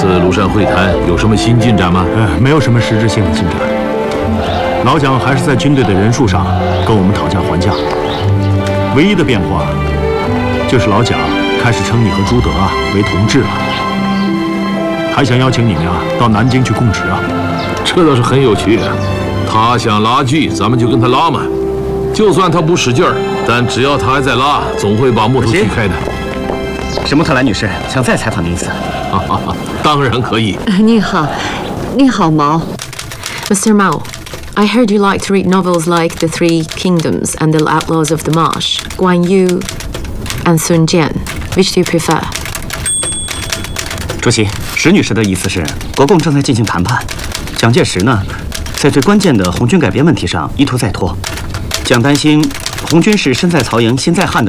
次庐山会谈有什么新进展吗？ 没有什么实质性的进展。老蒋还是在军队的人数上跟我们讨价还价。唯一的变化，就是老蒋开始称你和朱德为同志了，还想邀请你们到南京去供职啊。 这倒是很有趣啊。他想拉锯，咱们就跟他拉嘛。就算他不使劲儿，但只要他还在拉，总会把木头锯开的。 史穆特兰女士想再采访您一次。 当然可以。 你好，你好，毛。Mr. Mao, I heard you like to read novels like The Three Kingdoms and The Outlaws of the Marsh, Guan Yu and Sun Jian. Which do you prefer? 主席，石女士的意思是，国共正在进行谈判，蒋介石呢，在最关键的红军改编问题上一拖再拖。蒋担心红军是身在曹营心在汉的。